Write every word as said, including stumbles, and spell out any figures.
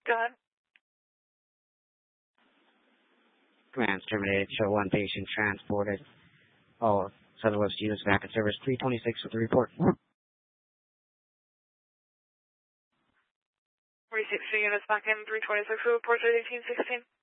Go ahead. Command's terminated. Show one patient transported. All Southwest units back in service. three twenty-six with the report. forty-six units back in three twenty-six with report eighteen sixteen.